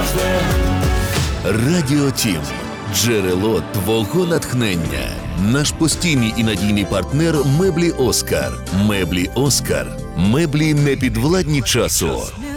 Радіо Тім. Джерело твого натхнення. Наш постійний і надійний партнер – меблі «Оскар». Меблі «Оскар». Меблі непідвладні часу.